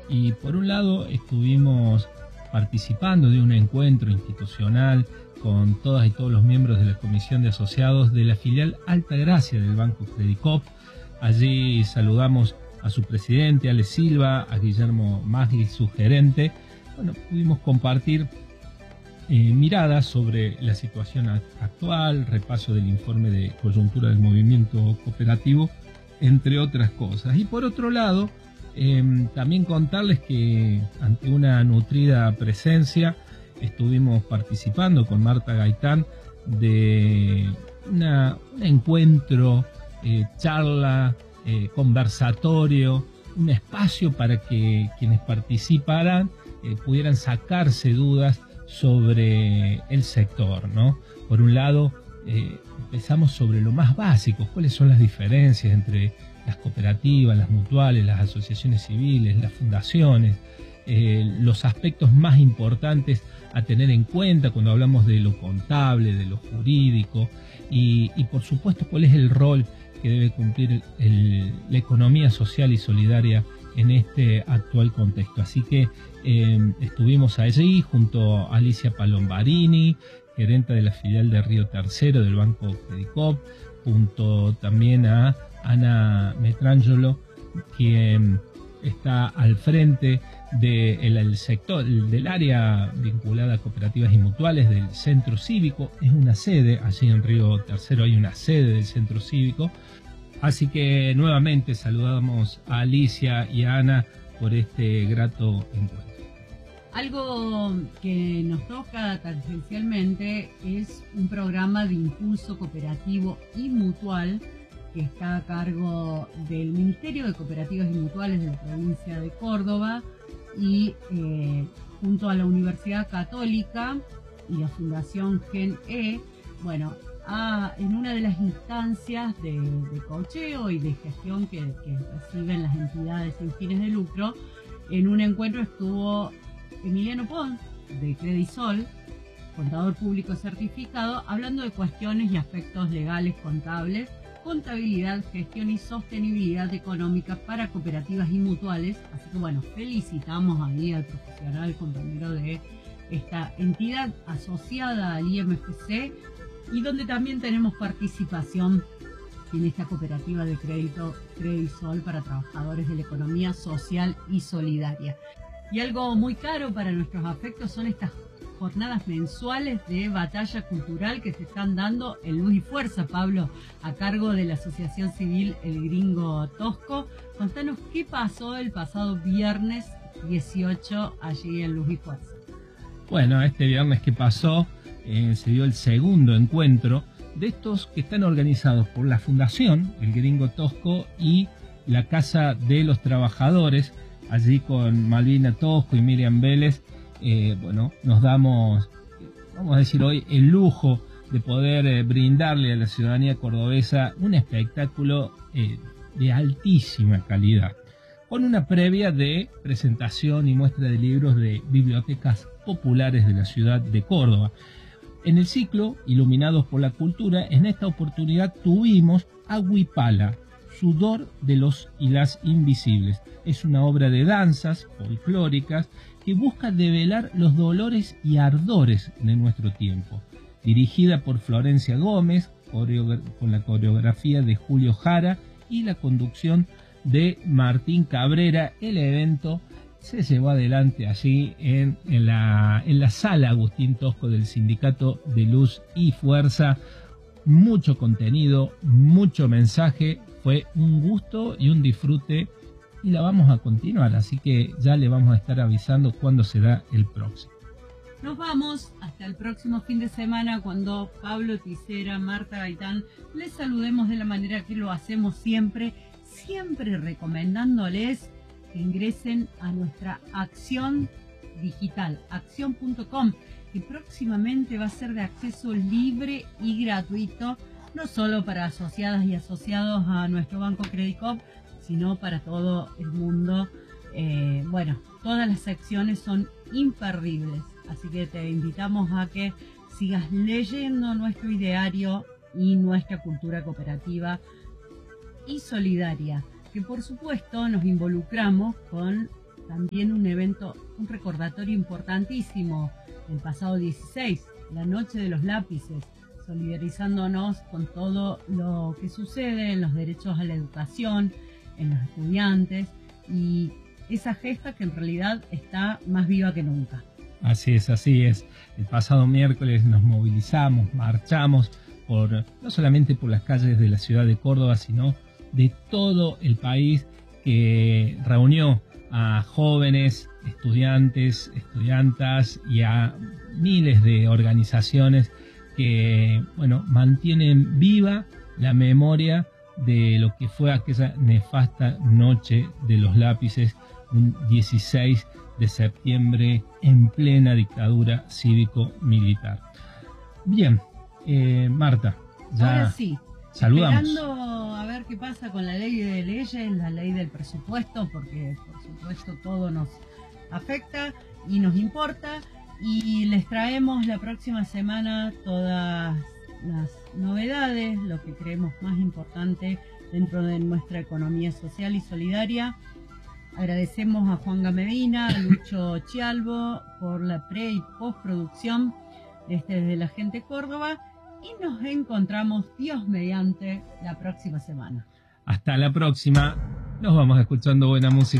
Y por un lado estuvimos participando de un encuentro institucional con todas y todos los miembros de la Comisión de Asociados de la filial Altagracia del Banco Credicop. Allí saludamos a su presidente, Ale Silva, a Guillermo Magli, su gerente. Bueno, pudimos compartir miradas sobre la situación actual, repaso del informe de coyuntura del movimiento cooperativo, entre otras cosas. Y por otro lado, también contarles que ante una nutrida presencia estuvimos participando con Marta Gaitán de un encuentro, charla, conversatorio, un espacio para que quienes participaran pudieran sacarse dudas sobre el sector, ¿no? Por un lado, empezamos sobre lo más básico, cuáles son las diferencias entre las cooperativas, las mutuales, las asociaciones civiles, las fundaciones, los aspectos más importantes a tener en cuenta cuando hablamos de lo contable, de lo jurídico y por supuesto cuál es el rol que debe cumplir la economía social y solidaria en este actual contexto. Así que estuvimos allí junto a Alicia Palombarini, gerente de la filial de Río Tercero del Banco Credicop, junto también a Ana Metrangelo, quien está al frente del sector, del área vinculada a cooperativas y mutuales del Centro Cívico. Es una sede, allí en Río Tercero hay una sede del Centro Cívico. Así que nuevamente saludamos a Alicia y a Ana por este grato encuentro. Algo que nos toca tangencialmente es un programa de impulso cooperativo y mutual que está a cargo del Ministerio de Cooperativas y Mutuales de la provincia de Córdoba y junto a la Universidad Católica y la Fundación GEN-E, bueno, en una de las instancias de coacheo y de gestión que reciben las entidades sin fines de lucro, en un encuentro estuvo Emiliano Pons, de Credisol, contador público certificado, hablando de cuestiones y aspectos legales contables, contabilidad, gestión y sostenibilidad económica para cooperativas y mutuales. Así que bueno, felicitamos ahí al profesional compañero de esta entidad asociada al IMFC y donde también tenemos participación en esta cooperativa de crédito Credisol para trabajadores de la economía social y solidaria. Y algo muy caro para nuestros afectos son estas jornadas mensuales de batalla cultural que se están dando en Luz y Fuerza, Pablo, a cargo de la Asociación Civil El Gringo Tosco. Contanos qué pasó el pasado viernes 18 allí en Luz y Fuerza. Bueno, este viernes que pasó se dio el segundo encuentro de estos que están organizados por la Fundación El Gringo Tosco y la Casa de los Trabajadores, allí con Malvina Tosco y Miriam Vélez. Bueno, nos damos, vamos a decir hoy, el lujo de poder brindarle a la ciudadanía cordobesa un espectáculo de altísima calidad, con una previa de presentación y muestra de libros de bibliotecas populares de la ciudad de Córdoba. En el ciclo Iluminados por la Cultura, en esta oportunidad tuvimos a Huipala, Sudor de los y las Invisibles. Es una obra de danzas folclóricas que busca develar los dolores y ardores de nuestro tiempo. Dirigida por Florencia Gómez, con la coreografía de Julio Jara y la conducción de Martín Cabrera, el evento se llevó adelante allí en la sala Agustín Tosco del Sindicato de Luz y Fuerza. Mucho contenido, mucho mensaje, fue un gusto y un disfrute y la vamos a continuar, así que ya le vamos a estar avisando cuándo será el próximo. Nos vamos hasta el próximo fin de semana cuando Pablo Ticera, Marta Gaitán les saludemos de la manera que lo hacemos siempre recomendándoles que ingresen a nuestra acción digital, acción.com, que próximamente va a ser de acceso libre y gratuito, no solo para asociadas y asociados a nuestro Banco Credicop, sino para todo el mundo. Bueno, todas las secciones son imperdibles, así que te invitamos a que sigas leyendo nuestro ideario y nuestra cultura cooperativa y solidaria, que por supuesto nos involucramos con también un evento, un recordatorio importantísimo, el pasado 16, la Noche de los Lápices, solidarizándonos con todo lo que sucede en los derechos a la educación, en los estudiantes, y esa gesta que en realidad está más viva que nunca. Así es, así es. El pasado miércoles nos movilizamos, marchamos no solamente por las calles de la ciudad de Córdoba, sino de todo el país, que reunió a jóvenes, estudiantes, estudiantas y a miles de organizaciones que, bueno, mantienen viva la memoria de lo que fue aquella nefasta Noche de los Lápices, un 16 de septiembre en plena dictadura cívico-militar. Bien, Marta, ya ahora sí, saludamos. Esperando a ver qué pasa con la ley de leyes, la ley del presupuesto, porque por supuesto todo nos afecta y nos importa, y les traemos la próxima semana todas las novedades, lo que creemos más importante dentro de nuestra economía social y solidaria. Agradecemos a Juan Gamedina, a Lucho Chialvo por la pre y postproducción desde la gente Córdoba, y nos encontramos, Dios mediante, la próxima semana. Hasta la próxima. Nos vamos escuchando buena música.